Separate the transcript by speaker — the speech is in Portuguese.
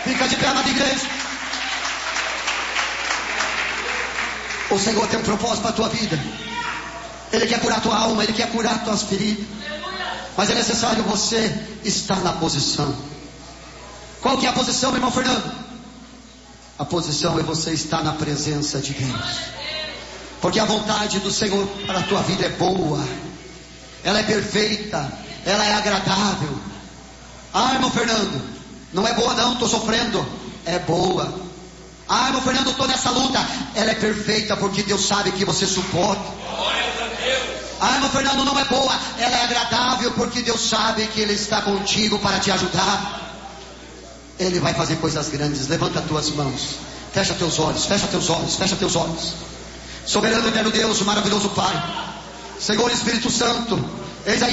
Speaker 1: Fica de pé, amada igreja. O Senhor tem um propósito para a tua vida. Ele quer curar a tua alma, Ele quer curar as tuas feridas. Mas é necessário você estar na posição. Qual que é a posição, meu irmão Fernando? A posição é você estar na presença de Deus. Porque a vontade do Senhor para a tua vida é boa. Ela é perfeita. Ela é agradável. Ah, irmão Fernando, não é boa não, estou sofrendo. É boa. Ah, irmão Fernando, estou nessa luta. Ela é perfeita porque Deus sabe que você suporta. Ah, irmão Fernando, não é boa. Ela é agradável porque Deus sabe que Ele está contigo para te ajudar. Ele vai fazer coisas grandes. Levanta as tuas mãos. Fecha teus olhos, fecha teus olhos, fecha teus olhos. Soberano e eterno Deus, maravilhoso Pai, Senhor Espírito Santo, eis aí